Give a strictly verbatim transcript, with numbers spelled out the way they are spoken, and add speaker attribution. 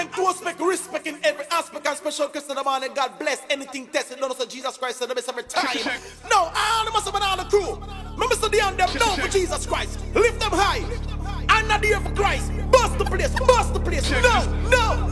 Speaker 1: them close, make respect in every aspect and special Christian the man and God bless anything tested. Don't know Jesus Christ is the best every time. No, all them must have been all the crew. Remember so the them down for Jesus Christ. Lift them high. I'm not there for Christ. Bust the place, bust the place. No, no.